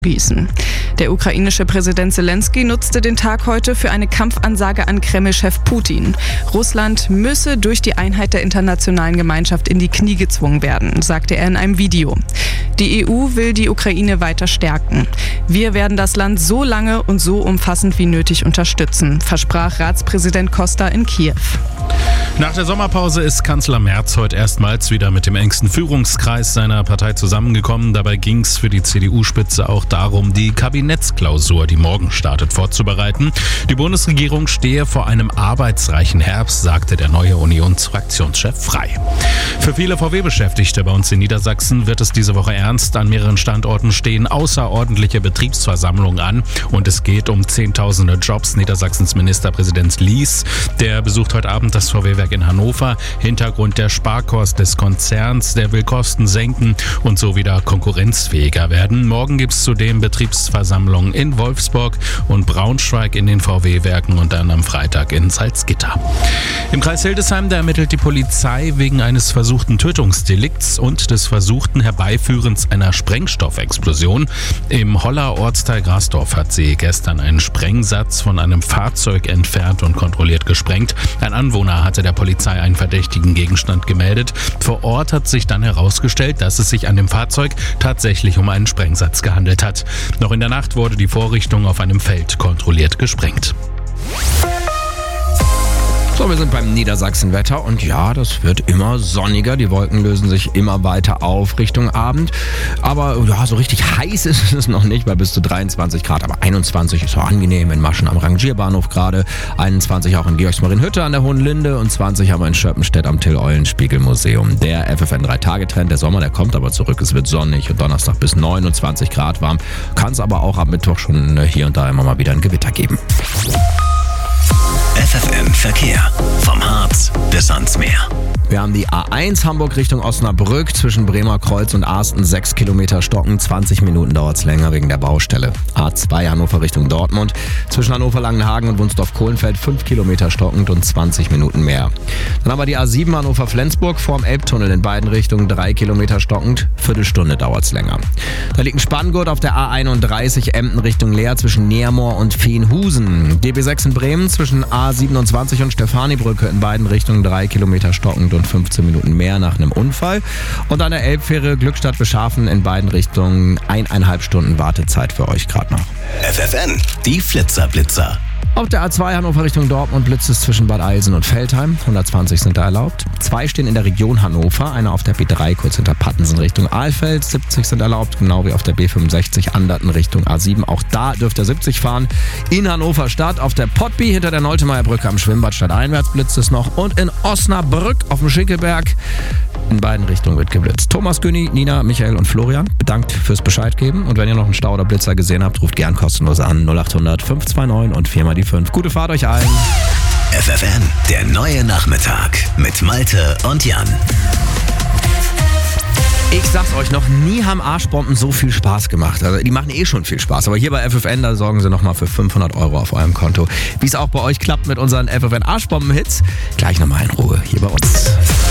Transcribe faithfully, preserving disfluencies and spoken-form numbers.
Gießen. Der ukrainische Präsident Zelensky nutzte den Tag heute für eine Kampfansage an Kreml-Chef Putin. Russland müsse durch die Einheit der internationalen Gemeinschaft in die Knie gezwungen werden, sagte er in einem Video. Die E U will die Ukraine weiter stärken. Wir werden das Land so lange und so umfassend wie nötig unterstützen, versprach Ratspräsident Costa in Kiew. Nach der Sommerpause ist Kanzler Merz heute erstmals wieder mit dem engsten Führungskreis seiner Partei zusammengekommen. Dabei ging es für die C D U-Spitze auch darum, die Kabinettsklausur, die morgen startet, vorzubereiten. Die Bundesregierung stehe vor einem arbeitsreichen Herbst, sagte der neue Unionsfraktionschef Frey. Für viele V W-Beschäftigte bei uns in Niedersachsen wird es diese Woche ernst. An mehreren Standorten stehen außerordentliche Betriebsversammlungen an und es geht um zehntausende Jobs. Niedersachsens Ministerpräsident Lies, der besucht heute Abend das V W-Werk in Hannover. Hintergrund der Sparkurs des Konzerns, der will Kosten senken und so wieder konkurrenzfähiger werden. Morgen gibt es zudem Betriebsversammlungen in Wolfsburg und Braunschweig in den V W-Werken und dann am Freitag in Salzgitter. Im Kreis Hildesheim, da ermittelt die Polizei wegen eines versuchten Tötungsdelikts und des versuchten Herbeiführens einer Sprengstoffexplosion. Im Holler Ortsteil Grasdorf hat sie gestern einen Sprengsatz von einem Fahrzeug entfernt und kontrolliert gesprengt. Ein Anwohner hatte der Polizei einen verdächtigen Gegenstand gemeldet. Vor Ort hat sich dann herausgestellt, dass es sich an dem Fahrzeug tatsächlich um einen Sprengsatz gehandelt hat. Noch in der Nacht wurde die Vorrichtung auf einem Feld kontrolliert gesprengt. So, wir sind beim Niedersachsen-Wetter und ja, das wird immer sonniger. Die Wolken lösen sich immer weiter auf Richtung Abend. Aber ja, so richtig heiß ist es noch nicht, bei bis zu dreiundzwanzig Grad. Aber einundzwanzig ist so angenehm in Maschen am Rangierbahnhof gerade. einundzwanzig auch in Georgsmarienhütte an der Hohen Linde und zwanzig haben wir in Schöppenstedt am Till-Eulenspiegel-Museum. Der F F N drei Tage Trend, der Sommer, der kommt aber zurück. Es wird sonnig und Donnerstag bis neunundzwanzig Grad warm. Kann es aber auch ab Mittwoch schon hier und da immer mal wieder ein Gewitter geben. F F N Verkehr. Vom Harz bis ans Meer. Wir haben die A eins Hamburg Richtung Osnabrück zwischen Bremer Kreuz und Arsten sechs Kilometer stocken. zwanzig Minuten dauert es länger wegen der Baustelle. A zwei Hannover Richtung Dortmund zwischen Hannover-Langenhagen und Wunsdorf-Kohlenfeld fünf Kilometer stockend und zwanzig Minuten mehr. Dann haben wir die A sieben Hannover-Flensburg vorm Elbtunnel in beiden Richtungen drei Kilometer stockend. Viertelstunde dauert es länger. Da liegt ein Spanngurt auf der A einunddreißig Emden Richtung Leer zwischen Neermoor und Veenhusen. D B sechs in Bremen zwischen A siebenundzwanzig und Stefanibrücke in beiden Richtungen drei Kilometer stockend und fünfzehn Minuten mehr nach einem Unfall. Und an der Elbfähre Glückstadt-Beschafen in beiden Richtungen eineinhalb Stunden Wartezeit für euch gerade noch. F F N, die Flitzer-Blitzer. Auf der A zwei Hannover Richtung Dortmund blitzt es zwischen Bad Eilsen und Veltheim. hundertzwanzig sind da erlaubt. Zwei stehen in der Region Hannover. Einer auf der B drei kurz hinter Pattensen Richtung Alfeld. siebzig sind erlaubt, genau wie auf der B fünfundsechzig Anderten Richtung A sieben. Auch da dürft ihr siebzig fahren. In Hannover Stadt auf der Pottby hinter der Noltemeierbrücke am Schwimmbad stadteinwärts blitzt es noch. Und in Osnabrück auf dem Schinkelberg in beiden Richtungen wird geblitzt. Thomas, Günni, Nina, Michael und Florian, bedankt fürs Bescheid geben. Und wenn ihr noch einen Stau oder Blitzer gesehen habt, ruft gern kostenlos an null acht hundert fünf zwei neun und viermal die fünf. Gute Fahrt euch allen. F F N, der neue Nachmittag mit Malte und Jan. Ich sag's euch, noch nie haben Arschbomben so viel Spaß gemacht. Also die machen eh schon viel Spaß. Aber hier bei F F N, da sorgen sie nochmal für fünfhundert Euro auf eurem Konto. Wie es auch bei euch klappt mit unseren F F N Arschbomben-Hits, gleich nochmal in Ruhe hier bei uns.